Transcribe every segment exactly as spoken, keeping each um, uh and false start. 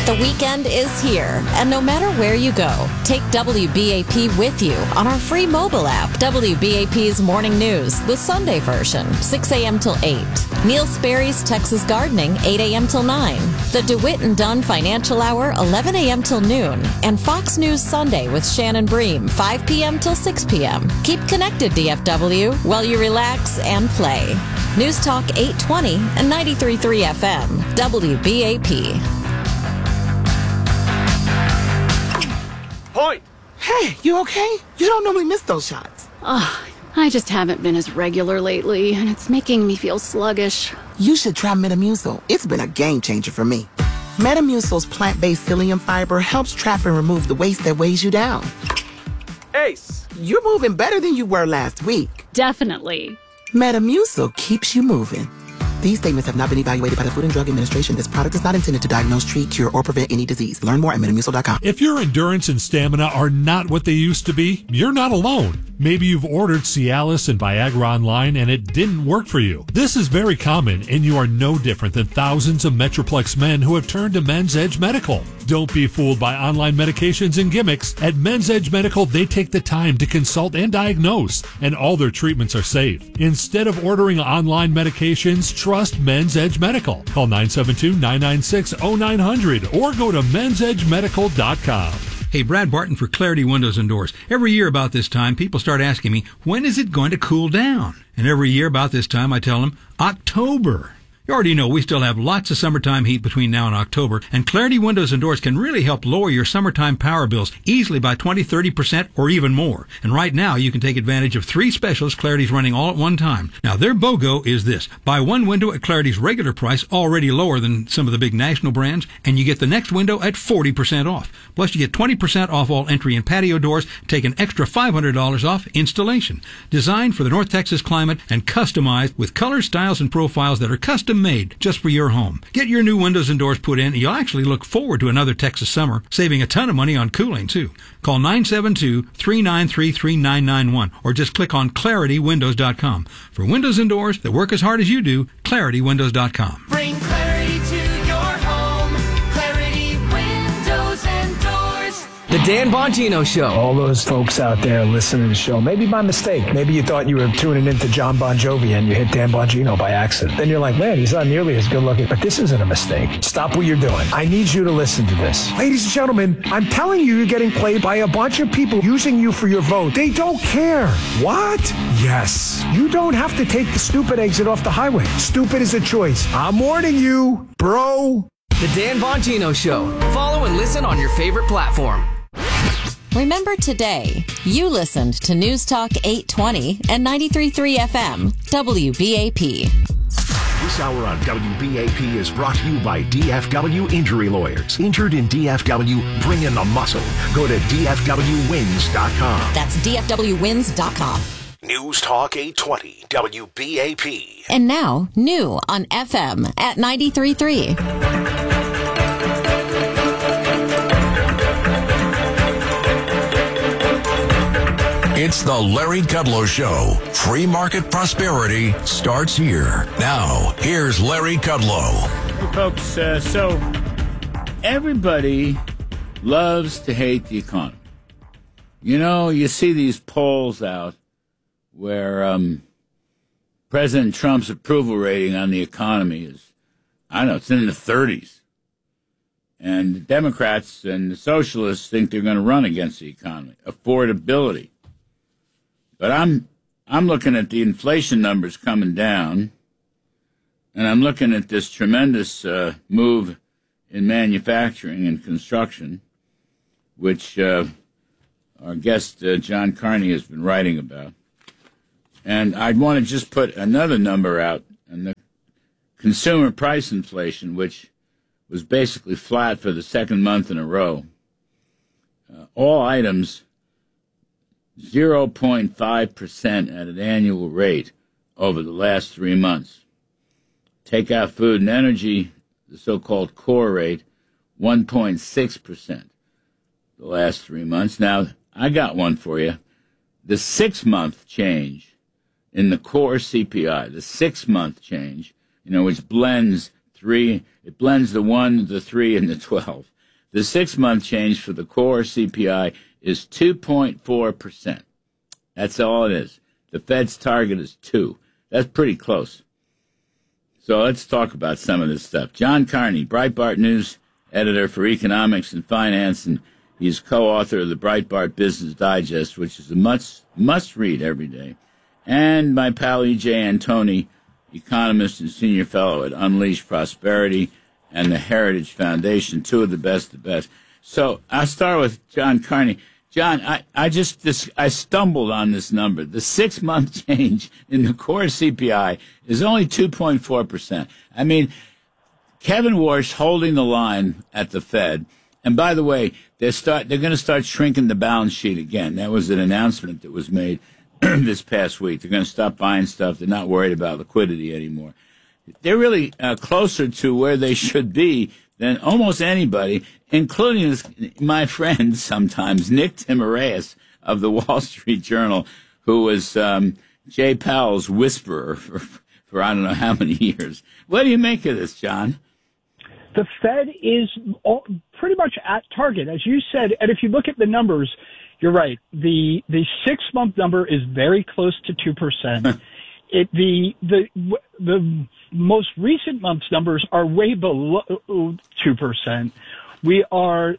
The weekend is here, and no matter where you go, take W B A P with you on our free mobile app. W B A P's Morning News, the Sunday version, six a.m. till eight. Neil Sperry's Texas Gardening, eight a.m. till nine. The DeWitt and Dunn Financial Hour, eleven a.m. till noon. And Fox News Sunday with Shannon Bream, five p.m. till six p.m. Keep connected, D F W, while you relax and play. News Talk eight twenty and ninety-three point three F M, W B A P. Point! Hey, you okay? You don't normally miss those shots. Oh, I just haven't been as regular lately, and it's making me feel sluggish. You should try Metamucil. It's been a game changer for me. Metamucil's plant-based psyllium fiber helps trap and remove the waste that weighs you down. Ace! You're moving better than you were last week. Definitely. Metamucil keeps you moving. These statements have not been evaluated by the Food and Drug Administration. This product is not intended to diagnose, treat, cure, or prevent any disease. Learn more at metamucil dot com. If your endurance and stamina are not what they used to be, you're not alone. Maybe you've ordered Cialis and Viagra online and it didn't work for you. This is very common, and you are no different than thousands of Metroplex men who have turned to Men's Edge Medical. Don't be fooled by online medications and gimmicks. At Men's Edge Medical, they take the time to consult and diagnose, and all their treatments are safe. Instead of ordering online medications, trust Men's Edge Medical. Call nine seven two, nine nine six, zero nine zero zero or go to men's edge medical dot com. Hey, Brad Barton for Clarity Windows and Doors. Every year about this time, people start asking me, when is it going to cool down? And every year about this time, I tell them, October. You already know we still have lots of summertime heat between now and October, and Clarity Windows and Doors can really help lower your summertime power bills easily by twenty, thirty percent or even more. And right now, you can take advantage of three specials Clarity's running all at one time. Now, their BOGO is this. Buy one window at Clarity's regular price, already lower than some of the big national brands, and you get the next window at forty percent off. Plus, you get twenty percent off all entry and patio doors, take an extra five hundred dollars off installation. Designed for the North Texas climate and customized with colors, styles, and profiles that are custom made just for your home. Get your new windows and doors put in, and you'll actually look forward to another Texas summer, saving a ton of money on cooling, too. Call nine seven two, three nine three, three nine nine one or just click on clarity windows dot com. For windows and doors that work as hard as you do, clarity windows dot com. Bring clarity to your home. Clarity Windows and Doors. The Dan Bongino Show. All those folks out there listening to the show, maybe by mistake. Maybe you thought you were tuning into John Bon Jovi and you hit Dan Bongino by accident. Then you're like, man, he's not nearly as good looking. But this isn't a mistake. Stop what you're doing. I need you to listen to this. Ladies and gentlemen, I'm telling you, you're getting played by a bunch of people using you for your vote. They don't care. What? Yes. You don't have to take the stupid exit off the highway. Stupid is a choice. I'm warning you, bro. The Dan Bongino Show. Follow and listen on your favorite platform. Remember today, you listened to News Talk eight twenty and ninety-three point three F M, W B A P. This hour on W B A P is brought to you by D F W Injury Lawyers. Injured in D F W, bring in the muscle. Go to D F W wins dot com. That's D F W wins dot com. News Talk eight twenty, W B A P. And now, new on F M at ninety-three point three. It's the Larry Kudlow Show. Free market prosperity starts here. Now, here's Larry Kudlow. Hey, folks, uh, so everybody loves to hate the economy. You know, you see these polls out where um, President Trump's approval rating on the economy is, I don't know, it's in the thirties. And the Democrats and the socialists think they're going to run against the economy. Affordability. But I'm I'm looking at the inflation numbers coming down, and I'm looking at this tremendous uh, move in manufacturing and construction, which uh, our guest uh, John Carney has been writing about. And I'd want to just put another number out, and the consumer price inflation, which was basically flat for the second month in a row. Uh, all items zero point five percent at an annual rate over the last three months. Take out food and energy, the so-called core rate, one point six percent the last three months. Now, I got one for you. The six-month change in the core C P I, the six-month change, you know, which blends three, it blends the one, the three, and the twelve. The six-month change for the core C P I is two point four percent. That's all it is. The Fed's target is two. That's pretty close. So let's talk about some of this stuff. John Carney, Breitbart News editor for economics and finance, and he's co-author of the Breitbart Business Digest, which is a must, must-read every day. And my pal E J Antoni, economist and senior fellow at Unleash Prosperity and the Heritage Foundation, two of the best of the best. So I'll start with John Carney. John, I, I just this, I stumbled on this number. The six-month change in the core C P I is only two point four percent. I mean, Kevin Warsh holding the line at the Fed. And by the way, they're, start, they're going to start shrinking the balance sheet again. That was an announcement that was made this past week. They're going to stop buying stuff. They're not worried about liquidity anymore. They're really uh, closer to where they should be than almost anybody, including this, my friend sometimes, Nick Timiraos of the Wall Street Journal, who was um, Jay Powell's whisperer for, for I don't know how many years. What do you make of this, John? The Fed is all, pretty much at target, as you said. And if you look at the numbers, you're right. The the six-month number is very close to two percent. It the the the most recent month's numbers are way below two percent. We are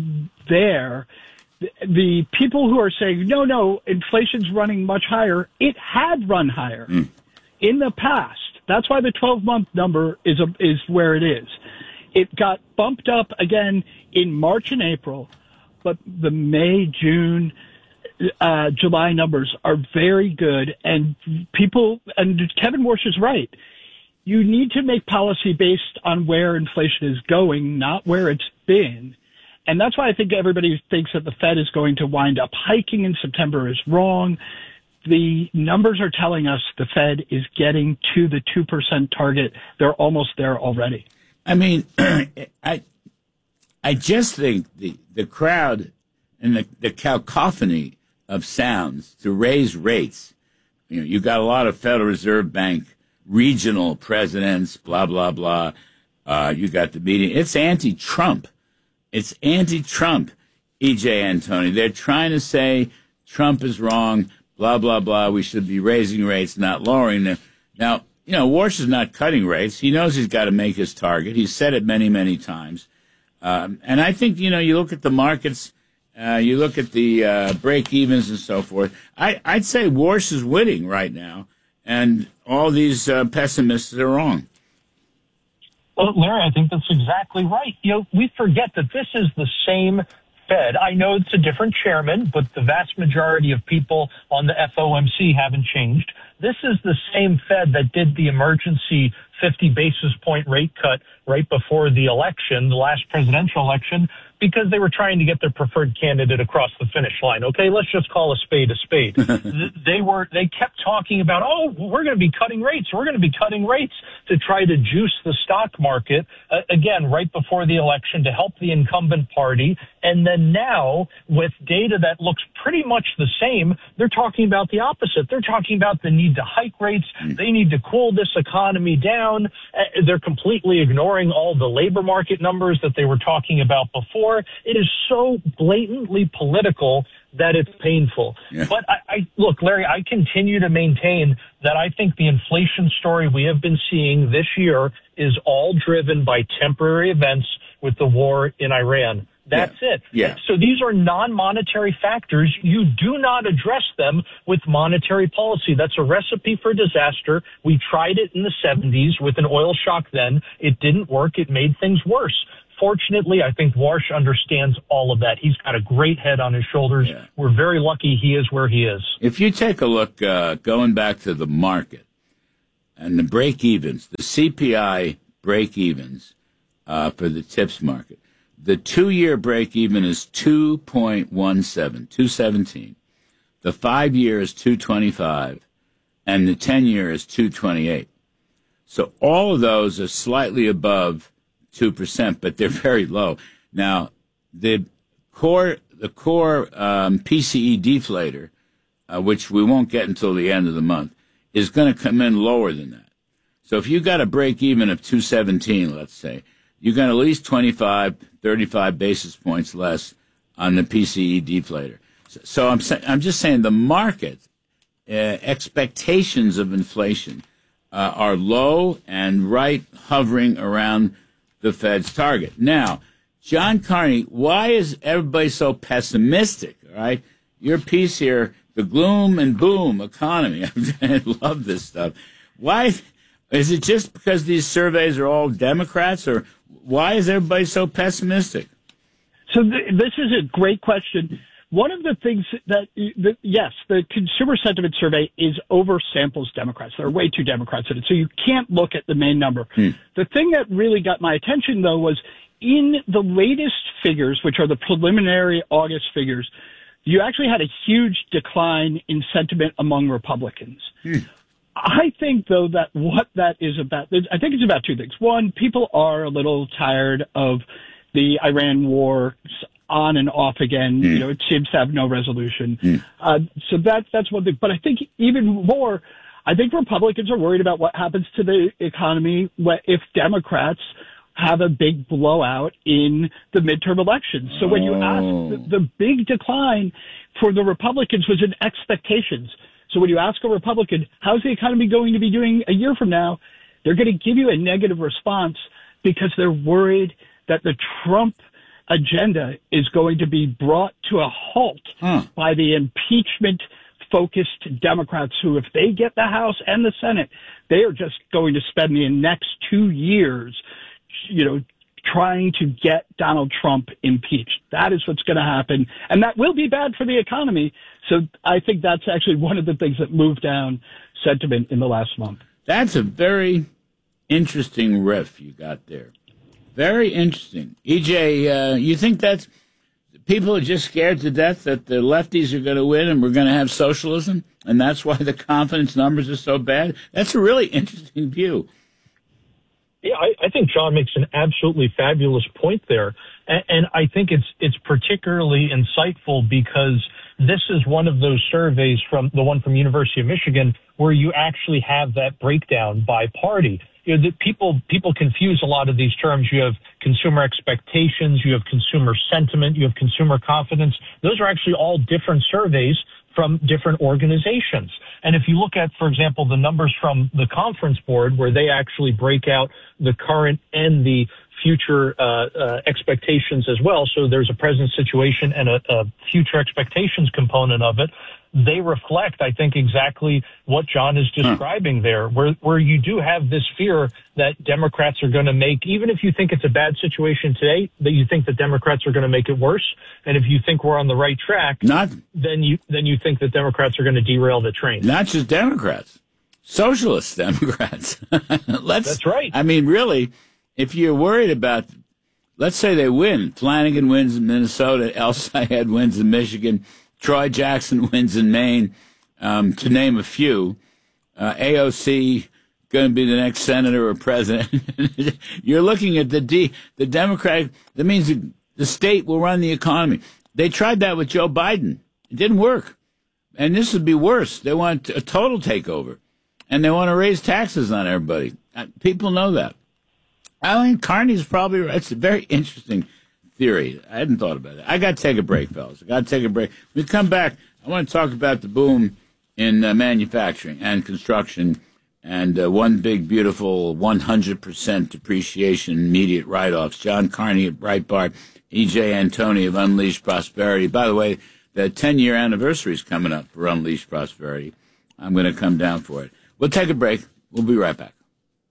there. The, the people who are saying no, no, inflation's running much higher. It had run higher mm. in the past. That's why the twelve-month number is a, is where it is. It got bumped up again in March and April, but the May, June, uh, July numbers are very good. And people, and Kevin Warsh is right. You need to make policy based on where inflation is going, not where it's been. And that's why I think everybody thinks that the Fed is going to wind up hiking in September is wrong. The numbers are telling us the Fed is getting to the two percent target. They're almost there already. I mean, I I just think the, the crowd and the, the cacophony of sounds to raise rates. You know, you've got a lot of Federal Reserve Bank regional presidents, blah, blah, blah. Uh, you got the meeting. It's anti-Trump. It's anti-Trump, E J Antoni. They're trying to say Trump is wrong, blah, blah, blah. We should be raising rates, not lowering them. Now, you know, Warsh is not cutting rates. He knows he's got to make his target. He's said it many, many times. Um, and I think, you know, you look at the markets, uh, you look at the uh, break-evens and so forth. I, I'd say Warsh is winning right now, and all these uh, pessimists are wrong. Well, Larry, I think that's exactly right. You know, we forget that this is the same Fed. I know it's a different chairman, but the vast majority of people on the F O M C haven't changed. This is the same Fed that did the emergency fifty basis point rate cut right before the election, the last presidential election, because they were trying to get their preferred candidate across the finish line. Okay, let's just call a spade a spade. they were, they kept talking about, oh, we're going to be cutting rates. We're going to be cutting rates to try to juice the stock market, uh, again, right before the election to help the incumbent party. And then now, with data that looks pretty much the same, they're talking about the opposite. They're talking about the need to hike rates. They need to cool this economy down. Uh, they're completely ignoring all the labor market numbers that they were talking about before. It is so blatantly political that it's painful. Yeah. But I, I look, Larry, I continue to maintain that I think the inflation story we have been seeing this year is all driven by temporary events with the war in Iran. That's yeah. it. Yeah. So these are non-monetary factors. You do not address them with monetary policy. That's a recipe for disaster. We tried it in the seventies with an oil shock then. It didn't work. It made things worse. Fortunately, I think Warsh understands all of that. He's got a great head on his shoulders. Yeah. We're very lucky he is where he is. If you take a look, uh, going back to the market and the break-evens, the C P I break-evens uh, for the TIPS market, the two-year break-even is two point one seven, two seventeen. The five-year is two twenty-five, and the ten-year is two twenty-eight. So all of those are slightly above two percent, but they're very low. Now, the core the core um, P C E deflator, uh, which we won't get until the end of the month, is going to come in lower than that. So if you got a break-even of two seventeen, let's say, you're going to at least twenty-five, thirty-five basis points less on the P C E deflator. So, so I'm sa- I'm just saying the market uh, expectations of inflation uh, are low and right hovering around the Fed's target. Now, John Carney, why is everybody so pessimistic? All right, your piece here, the gloom and boom economy. I love this stuff. Why is it just because these surveys are all Democrats, or why is everybody so pessimistic? So th- this is a great question. One of the things that, that, yes, the consumer sentiment survey is oversamples Democrats. There are way too Democrats in it, so you can't look at the main number. Hmm. The thing that really got my attention, though, was in the latest figures, which are the preliminary August figures, you actually had a huge decline in sentiment among Republicans. Hmm. I think, though, that what that is about, I think it's about two things. One, people are a little tired of the Iran war on and off again. Mm. You know, it seems to have no resolution. Mm. Uh, so that, that's one thing. But I think even more, I think Republicans are worried about what happens to the economy if Democrats have a big blowout in the midterm elections. So when you ask, the, the big decline for the Republicans was in expectations. So when you ask a Republican, how's the economy going to be doing a year from now, they're going to give you a negative response because they're worried that the Trump agenda is going to be brought to a halt huh. by the impeachment-focused Democrats who, if they get the House and the Senate, they are just going to spend the next two years, you know, trying to get Donald Trump impeached. That is what's going to happen, and that will be bad for the economy. So I think that's actually one of the things that moved down sentiment in the last month. That's a very interesting riff you got there. Very interesting. E J, uh, you think that's people are just scared to death that the lefties are going to win and we're going to have socialism, and that's why the confidence numbers are so bad? That's a really interesting view. Yeah, I, I think John makes an absolutely fabulous point there. And, and I think it's it's particularly insightful because this is one of those surveys from the one from University of Michigan where you actually have that breakdown by party. You know, the people people confuse a lot of these terms. You have consumer expectations, you have consumer sentiment, you have consumer confidence. Those are actually all different surveys from different organizations. And if you look at, for example, the numbers from the Conference Board, where they actually break out the current and the future uh, uh, expectations as well, so there's a present situation and a, a future expectations component of it, they reflect, I think, exactly what John is describing huh. there, where where you do have this fear that Democrats are going to make, even if you think it's a bad situation today, that you think that Democrats are going to make it worse. And if you think we're on the right track, not then you then you think that Democrats are going to derail the train. Not just Democrats, socialist Democrats. Let's, That's right. I mean, really, if you're worried about, let's say they win, Flanagan wins in Minnesota, El Sayed wins in Michigan, Troy Jackson wins in Maine, um, to name a few. Uh, A O C going to be the next senator or president. You're looking at the D, the Democratic. That means the, the state will run the economy. They tried that with Joe Biden. It didn't work, and this would be worse. They want a total takeover, and they want to raise taxes on everybody. Uh, people know that. I mean, Carney's probably right. It's a very interesting theory. I hadn't thought about it. I got to take a break, fellas. I got to take a break. When we come back, I want to talk about the boom in uh, manufacturing and construction and uh, one big, beautiful one hundred percent depreciation, immediate write-offs. John Carney at Breitbart, E J Antoni of Unleashed Prosperity. By the way, the ten-year anniversary is coming up for Unleashed Prosperity. I'm going to come down for it. We'll take a break. We'll be right back.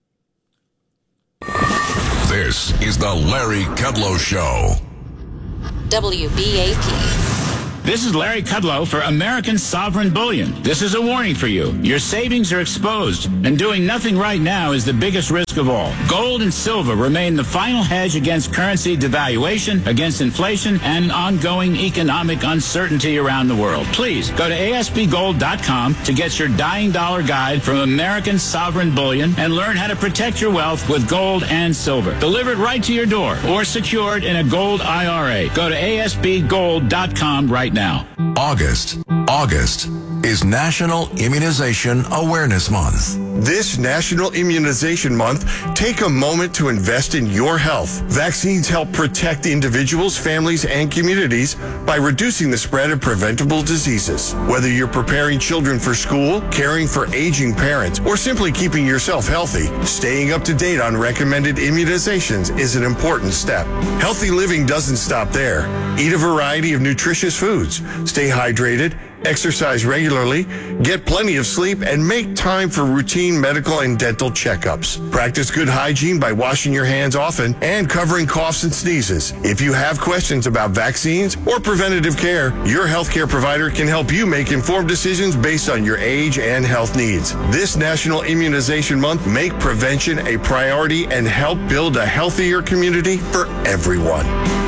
This is the Larry Kudlow Show. W B A P. This is Larry Kudlow for American Sovereign Bullion. This is a warning for you. Your savings are exposed, and doing nothing right now is the biggest risk of all. Gold and silver remain the final hedge against currency devaluation, against inflation, and ongoing economic uncertainty around the world. Please go to A S B gold dot com to get your dying dollar guide from American Sovereign Bullion and learn how to protect your wealth with gold and silver. Delivered right to your door or secured in a gold I R A. Go to A S B gold dot com right now. August. August is National Immunization Awareness Month. This National Immunization Month, take a moment to invest in your health. Vaccines help protect individuals, families, and communities by reducing the spread of preventable diseases. Whether you're preparing children for school, caring for aging parents, or simply keeping yourself healthy, staying up to date on recommended immunizations is an important step. Healthy living doesn't stop there. Eat a variety of nutritious foods. Stay hydrated. Exercise regularly, get plenty of sleep, and make time for routine medical and dental checkups. Practice good hygiene by washing your hands often and covering coughs and sneezes. If you have questions about vaccines or preventative care, your healthcare provider can help you make informed decisions based on your age and health needs. This National Immunization Month, make prevention a priority and help build a healthier community for everyone.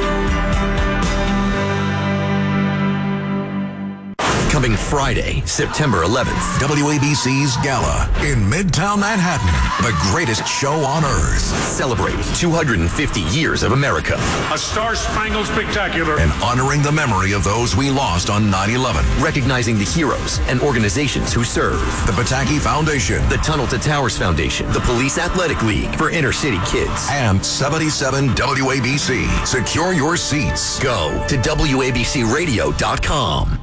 Coming Friday, September eleventh, W A B C's Gala in Midtown Manhattan. The greatest show on earth. Celebrate two hundred fifty years of America. A star-spangled spectacular. And honoring the memory of those we lost on nine eleven. Recognizing the heroes and organizations who serve. The Pataki Foundation. The Tunnel to Towers Foundation. The Police Athletic League for inner city kids. And seventy-seven W A B C. Secure your seats. Go to W A B C radio dot com.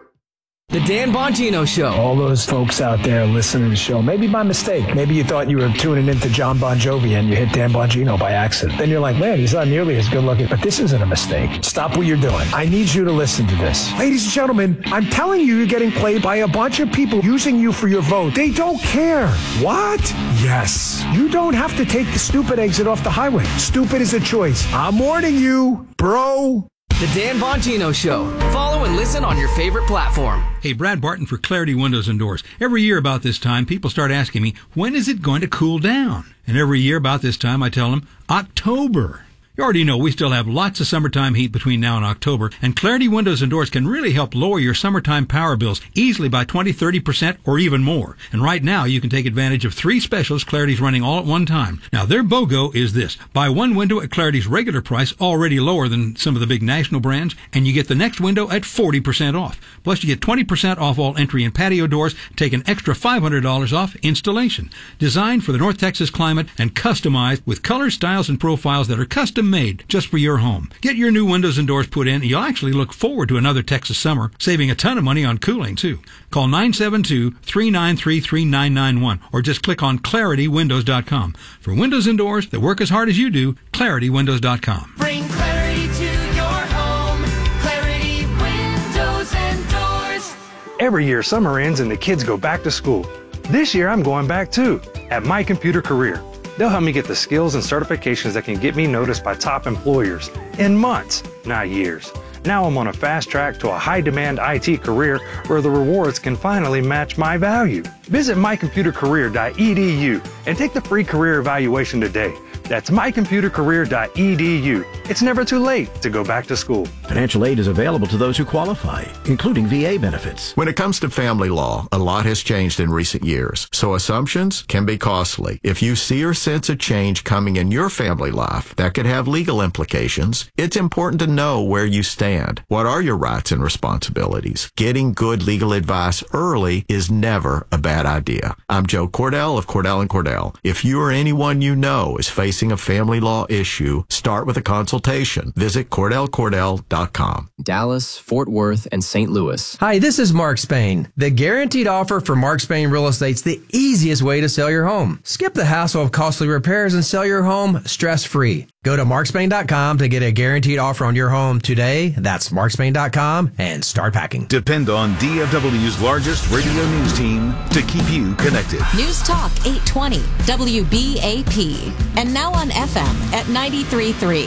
The Dan Bongino Show. All those folks out there listening to the show, maybe by mistake. Maybe you thought you were tuning into John Bon Jovi and you hit Dan Bongino by accident. Then you're like, man, he's not nearly as good looking. But this isn't a mistake. Stop what you're doing. I need you to listen to this. Ladies and gentlemen, I'm telling you, you're getting played by a bunch of people using you for your vote. They don't care. What? Yes. You don't have to take the stupid exit off the highway. Stupid is a choice. I'm warning you, bro. The Dan Bongino Show. Follow and listen on your favorite platform. Hey, Brad Barton for Clarity Windows and Doors. Every year about this time, people start asking me, when is it going to cool down? And every year about this time, I tell them, October. You already know we still have lots of summertime heat between now and October, and Clarity Windows and Doors can really help lower your summertime power bills easily by twenty, thirty percent or even more. And right now, you can take advantage of three specials Clarity's running all at one time. Now, their BOGO is this. Buy one window at Clarity's regular price, already lower than some of the big national brands, and you get the next window at forty percent off. Plus, you get twenty percent off all entry and patio doors, take an extra five hundred dollars off installation. Designed for the North Texas climate and customized with colors, styles, and profiles that are custom made just for your home. Get your new windows and doors put in, and you'll actually look forward to another Texas summer, saving a ton of money on cooling, too. Call nine seven two, three nine three, three nine nine one or just click on clarity windows dot com. For windows and doors that work as hard as you do, clarity windows dot com. Bring clarity to your home. Clarity Windows and Doors. Every year, summer ends and the kids go back to school. This year, I'm going back too, at My Computer Career. They'll help me get the skills and certifications that can get me noticed by top employers in months, not years. Now I'm on a fast track to a high-demand I T career where the rewards can finally match my value. Visit my computer career dot e d u and take the free career evaluation today. That's my computer career dot e d u. It's never too late to go back to school. Financial aid is available to those who qualify, including V A benefits. When it comes to family law, a lot has changed in recent years, so assumptions can be costly. If you see or sense a change coming in your family life that could have legal implications, it's important to know where you stand. What are your rights and responsibilities? Getting good legal advice early is never a bad idea. I'm Joe Cordell of Cordell and Cordell. If you or anyone you know is facing a family law issue, start with a consultation. Visit Cordell Cordell dot com. Dallas, Fort Worth, and Saint Louis. Hi, this is Mark Spain. The guaranteed offer for Mark Spain Real Estate's the easiest way to sell your home. Skip the hassle of costly repairs and sell your home stress-free. Go to mark spain dot com to get a guaranteed offer on your home today. That's mark spain dot com and start packing. Depend on D F W's largest radio news team to keep you connected. News Talk eight twenty W B A P. And now on F M at ninety-three point three.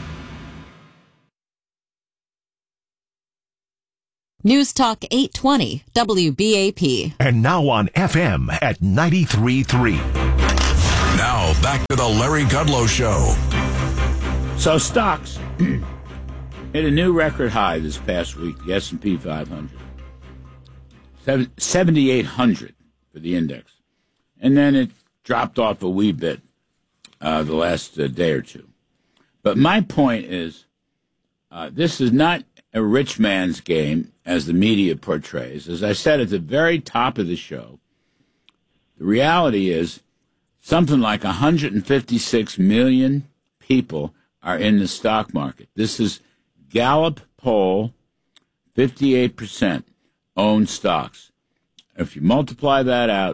News Talk eight twenty W B A P. And now on F M at ninety-three point three. Now back to the Larry Kudlow Show. So stocks hit a new record high this past week, the S and P five hundred. seventy-eight hundred for the index. And then it dropped off a wee bit uh, the last uh, day or two. But my point is, uh, this is not a rich man's game, as the media portrays. As I said at the very top of the show, The reality is something like one hundred fifty-six million people are in the stock market. This is Gallup poll, fifty-eight percent own stocks. If you multiply that out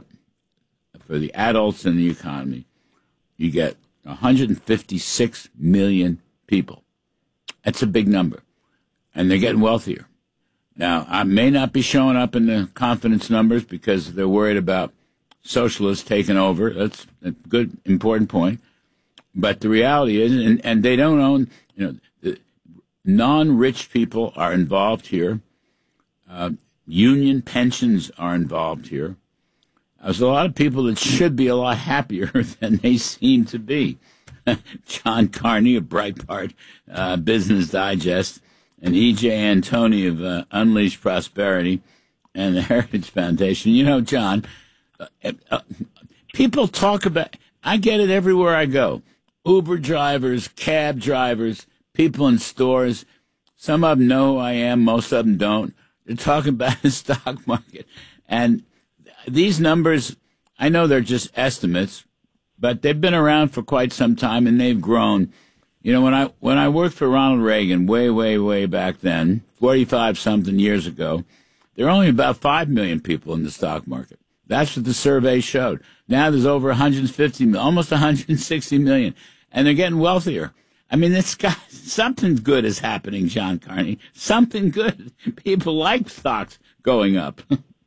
for the adults in the economy, you get one hundred fifty-six million people. That's a big number. And they're getting wealthier. Now, I may not be showing up in the confidence numbers because they're worried about socialists taking over. That's a good, important point. But the reality is, and, and they don't own, you know, the non-rich people are involved here. Uh, union pensions are involved here. There's a lot of people that should be a lot happier than they seem to be. John Carney of Breitbart, uh, Business Digest, and E J Antoni of uh, Unleash Prosperity and the Heritage Foundation. You know, John, uh, uh, people talk about, I get it everywhere I go. Uber drivers, cab drivers, people in stores. Some of them know who I am, most of them don't. They're talking about the stock market. And these numbers, I know they're just estimates, but they've been around for quite some time and they've grown. You know, when I when I worked for Ronald Reagan way, way, way back then, forty-five something years ago, there were only about five million people in the stock market. That's what the survey showed. Now there's over one hundred fifty million, almost one hundred sixty million, and they're getting wealthier. I mean, it's got, something good is happening, John Carney. Something good. People like stocks going up.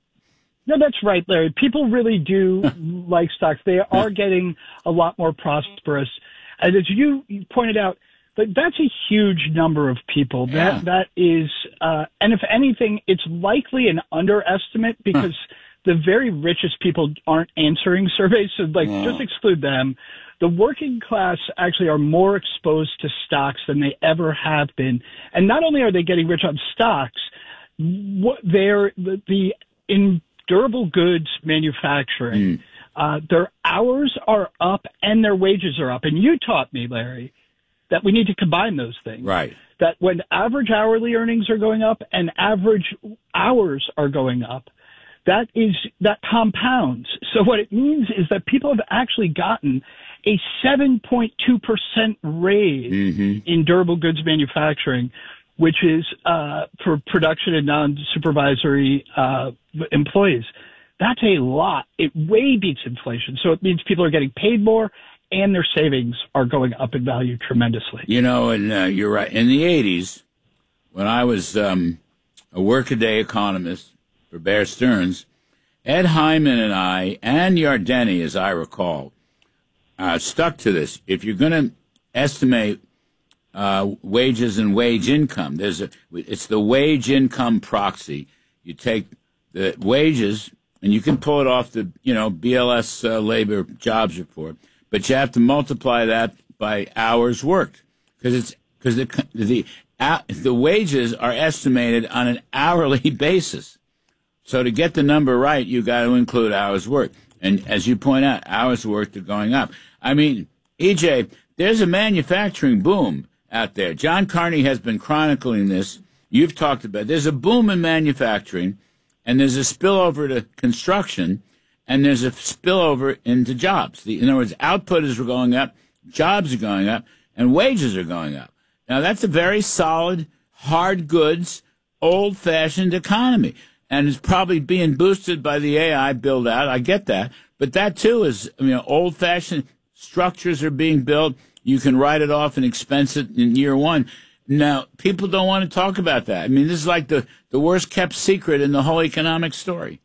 No, that's right, Larry. People really do like stocks. They are getting a lot more prosperous. And as you pointed out, but that's a huge number of people. Yeah. That that is, uh, and if anything, it's likely an underestimate because huh. the very richest people aren't answering surveys. So, like, yeah. just exclude them. The working class actually are more exposed to stocks than they ever have been. And not only are they getting rich on stocks, what they're the, the in durable goods manufacturing. Mm. Uh, their hours are up and their wages are up. And you taught me, Larry, that we need to combine those things. Right. That when average hourly earnings are going up and average hours are going up, that is, that compounds. So what it means is that people have actually gotten a seven point two percent raise mm-hmm. in durable goods manufacturing, which is, uh, for production and non-supervisory, uh, employees. That's a lot. It way beats inflation. So it means people are getting paid more and their savings are going up in value tremendously. You know, and uh, you're right. In the eighties, when I was um, a workaday economist for Bear Stearns, Ed Hyman and I, and Yardeni, as I recall, uh, stuck to this. If you're going to estimate uh, wages and wage income, there's a, it's the wage income proxy. You take the wages, and you can pull it off the, you know, B L S uh, labor jobs report, but you have to multiply that by hours worked because it's because the the uh, the wages are estimated on an hourly basis. So to get the number right, you got to include hours worked, and as you point out, hours worked are going up. I mean, E J, there's a manufacturing boom out there. John Carney has been chronicling this. You've talked about it. There's a boom in manufacturing. And there's a spillover to construction, and there's a spillover into jobs. The, in other words, output is going up, jobs are going up, and wages are going up. Now, that's a very solid, hard goods, old-fashioned economy, and it's probably being boosted by the A I build-out. I get that. But that, too, is, I mean, old-fashioned structures are being built. You can write it off and expense it in year one. Now, people don't want to talk about that. I mean, this is like the, the worst-kept secret in the whole economic story.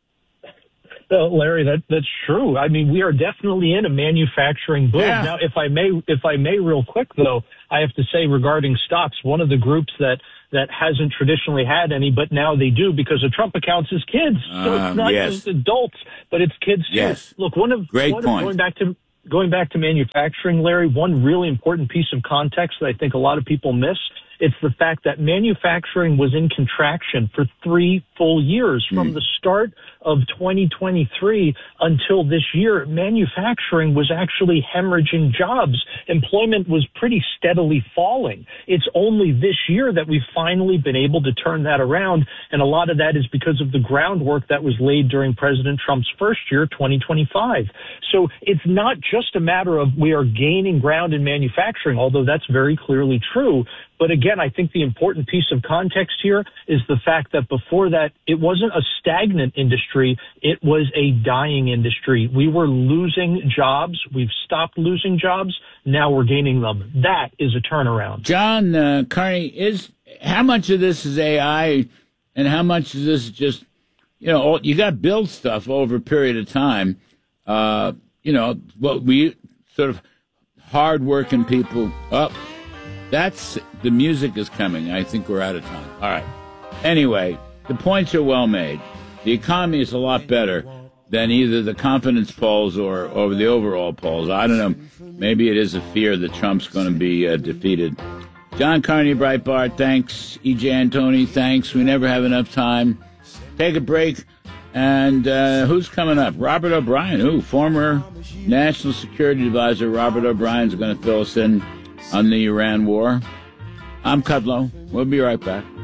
Uh, Larry, that that's true. I mean, we are definitely in a manufacturing boom. Yeah. Now, if I may, if I may, real quick though, I have to say regarding stocks, one of the groups that that hasn't traditionally had any, but now they do because of Trump accounts is kids. So Uh, it's not yes. just adults, but it's kids too. Yes. Look, one of Great one point. Of, going back to going back to manufacturing, Larry, one really important piece of context that I think a lot of people miss. It's the fact that manufacturing was in contraction for three full years from mm. the start of twenty twenty-three until this year, manufacturing was actually hemorrhaging jobs. Employment was pretty steadily falling. It's only this year that we've finally been able to turn that around, and a lot of that is because of the groundwork that was laid during President Trump's first year, twenty twenty-five. So it's not just a matter of we are gaining ground in manufacturing, although that's very clearly true. But again, I think the important piece of context here is the fact that before that, it wasn't a stagnant industry. It was a dying industry. We were losing jobs. We've stopped losing jobs. Now we're gaining them. That is a turnaround. John uh, Carney, is how much of this is A I and how much of this is just, you know, you got to build stuff over a period of time. Uh, you know, what we sort of hard-working people up. Oh, that's the music is coming. I think we're out of time. All right. Anyway, the points are well made. The economy is a lot better than either the confidence polls or, or the overall polls. I don't know. Maybe it is a fear that Trump's going to be uh, defeated. John Carney, Breitbart, thanks. E J Antoni, thanks. We never have enough time. Take a break. And uh, who's coming up? Robert O'Brien, who former National Security Advisor Robert O'Brien is going to fill us in on the Iran war. I'm Kudlow. We'll be right back.